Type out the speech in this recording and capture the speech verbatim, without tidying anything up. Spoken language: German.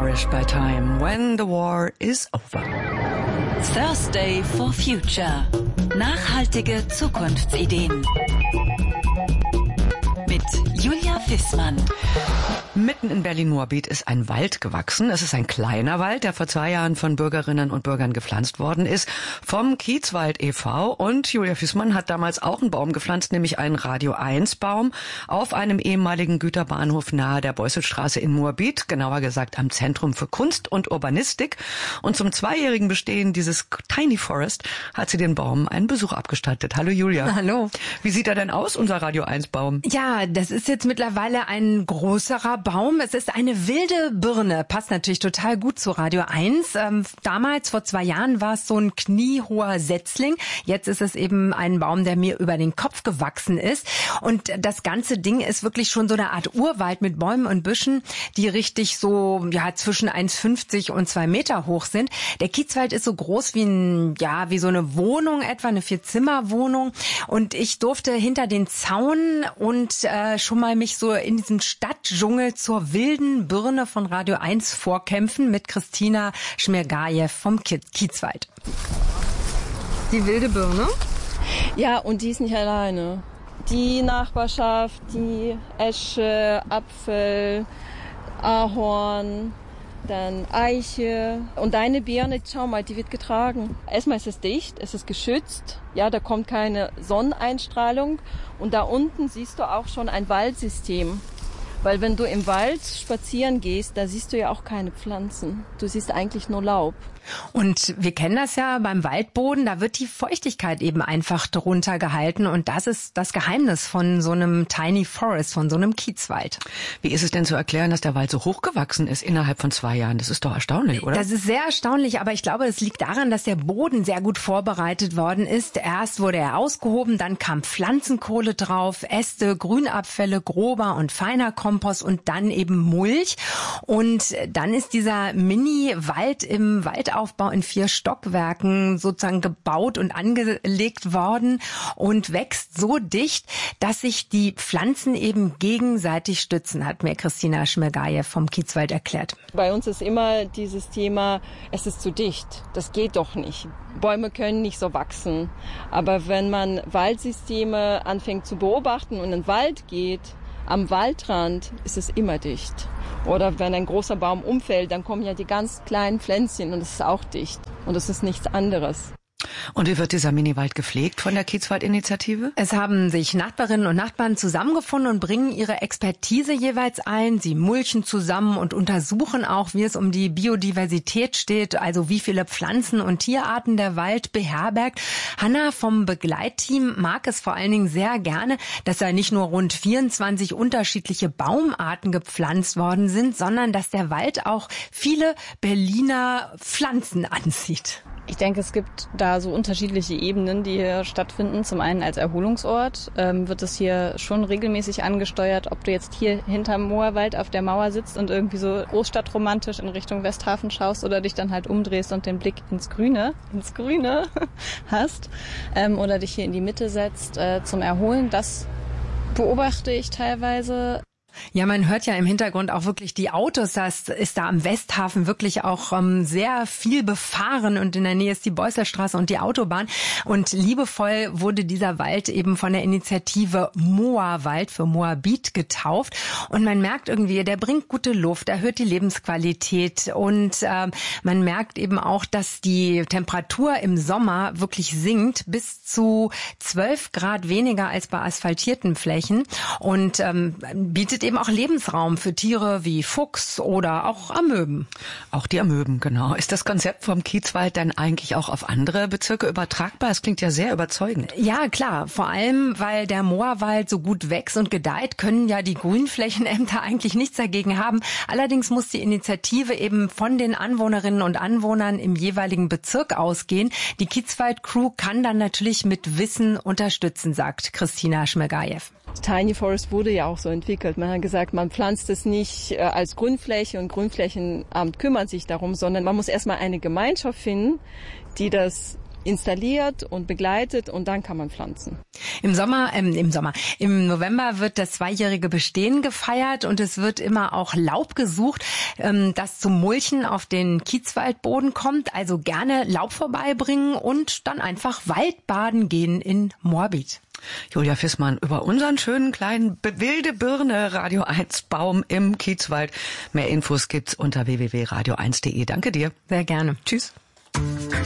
Nourished by time when the war is over. Thursday for Future. Nachhaltige Zukunftsideen. Mit Julia Wissmann. Mitten in Berlin-Moabit ist ein Wald gewachsen. Es ist ein kleiner Wald, der vor zwei Jahren von Bürgerinnen und Bürgern gepflanzt worden ist, vom Kiezwald e V. Und Julia Wissmann hat damals auch einen Baum gepflanzt, nämlich einen Radio eins Baum auf einem ehemaligen Güterbahnhof nahe der Beusselstraße in Moabit, genauer gesagt am Zentrum für Kunst und Urbanistik. Und zum zweijährigen Bestehen dieses Tiny Forest hat sie den Baum einen Besuch abgestattet. Hallo Julia. Hallo. Wie sieht er denn aus, unser Radio eins Baum? Ja, das ist jetzt mittlerweile ein größerer Baum. Es ist eine wilde Birne. Passt natürlich total gut zu Radio eins. Ähm, damals, vor zwei Jahren, war es so ein kniehoher Setzling. Jetzt ist es eben ein Baum, der mir über den Kopf gewachsen ist. Und das ganze Ding ist wirklich schon so eine Art Urwald mit Bäumen und Büschen, die richtig so ja zwischen eins Komma fünfzig und zwei Meter hoch sind. Der Kiezwald ist so groß wie ein ja wie so eine Wohnung etwa, eine Vierzimmerwohnung. Und ich durfte hinter den Zaun und äh, schon mal mich so in diesem Stadtdschungel zur wilden Birne von Radio eins vorkämpfen mit Christina Schmergajew vom Kiezwald. Die wilde Birne? Ja, und die ist nicht alleine. Die Nachbarschaft, die Esche, Apfel, Ahorn, dann Eiche. Und deine Birne, schau mal, die wird getragen. Erstmal ist es dicht, es ist geschützt. Ja, da kommt keine Sonneneinstrahlung. Und da unten siehst du auch schon ein Waldsystem. Weil wenn du im Wald spazieren gehst, da siehst du ja auch keine Pflanzen. Du siehst eigentlich nur Laub. Und wir kennen das ja beim Waldboden, da wird die Feuchtigkeit eben einfach drunter gehalten. Und das ist das Geheimnis von so einem Tiny Forest, von so einem Kiezwald. Wie ist es denn zu erklären, dass der Wald so hochgewachsen ist innerhalb von zwei Jahren? Das ist doch erstaunlich, oder? Das ist sehr erstaunlich, aber ich glaube, es liegt daran, dass der Boden sehr gut vorbereitet worden ist. Erst wurde er ausgehoben, dann kam Pflanzenkohle drauf, Äste, Grünabfälle, grober und feiner Kompost und dann eben Mulch. Und dann ist dieser Mini-Wald im Waldaufbau in vier Stockwerken sozusagen gebaut und angelegt worden und wächst so dicht, dass sich die Pflanzen eben gegenseitig stützen, hat mir Christina Schmergajew vom Kiezwald erklärt. Bei uns ist immer dieses Thema, es ist zu dicht, das geht doch nicht. Bäume können nicht so wachsen. Aber wenn man Waldsysteme anfängt zu beobachten und in den Wald geht, am Waldrand ist es immer dicht. Oder wenn ein großer Baum umfällt, dann kommen ja die ganz kleinen Pflänzchen und es ist auch dicht. Und es ist nichts anderes. Und wie wird dieser Miniwald gepflegt von der Kiezwald-Initiative? Es haben sich Nachbarinnen und Nachbarn zusammengefunden und bringen ihre Expertise jeweils ein. Sie mulchen zusammen und untersuchen auch, wie es um die Biodiversität steht, also wie viele Pflanzen und Tierarten der Wald beherbergt. Hanna vom Begleitteam mag es vor allen Dingen sehr gerne, dass da nicht nur rund vierundzwanzig unterschiedliche Baumarten gepflanzt worden sind, sondern dass der Wald auch viele Berliner Pflanzen anzieht. Ich denke, es gibt da so unterschiedliche Ebenen, die hier stattfinden. Zum einen als Erholungsort ähm, wird es hier schon regelmäßig angesteuert, ob du jetzt hier hinterm Moorwald auf der Mauer sitzt und irgendwie so großstadtromantisch in Richtung Westhafen schaust oder dich dann halt umdrehst und den Blick ins Grüne, ins Grüne hast ähm, oder dich hier in die Mitte setzt äh, zum Erholen. Das beobachte ich teilweise. Ja, man hört ja im Hintergrund auch wirklich die Autos. Das ist da am Westhafen wirklich auch ähm, sehr viel befahren und in der Nähe ist die Beusselstraße und die Autobahn. Und liebevoll wurde dieser Wald eben von der Initiative Moawald für Moabit getauft. Und man merkt irgendwie, der bringt gute Luft, erhöht die Lebensqualität und äh, man merkt eben auch, dass die Temperatur im Sommer wirklich sinkt bis zu zwölf Grad weniger als bei asphaltierten Flächen und ähm, bietet eben auch Lebensraum für Tiere wie Fuchs oder auch Amöben. Auch die Amöben, genau. Ist das Konzept vom Kiezwald dann eigentlich auch auf andere Bezirke übertragbar? Es klingt ja sehr überzeugend. Ja, klar. Vor allem, weil der Moorwald so gut wächst und gedeiht, können ja die Grünflächenämter eigentlich nichts dagegen haben. Allerdings muss die Initiative eben von den Anwohnerinnen und Anwohnern im jeweiligen Bezirk ausgehen. Die Kiezwald-Crew kann dann natürlich mit Wissen unterstützen, sagt Christina Schmergajew. Tiny Forest wurde ja auch so entwickelt. Man hat gesagt, man pflanzt es nicht äh, als Grünfläche und Grünflächenamt kümmert sich darum, sondern man muss erstmal eine Gemeinschaft finden, die das installiert und begleitet und dann kann man pflanzen. Im Sommer, ähm, im Sommer, im November wird das zweijährige Bestehen gefeiert und es wird immer auch Laub gesucht, ähm, das zum Mulchen auf den Kiezwaldboden kommt. Also gerne Laub vorbeibringen und dann einfach Waldbaden gehen in Moabit. Julia Fissmann über unseren schönen kleinen wilde Birne Radio eins Baum im Kiezwald. Mehr Infos gibt's unter w w w punkt radio eins punkt de. Danke dir. Sehr gerne. Tschüss.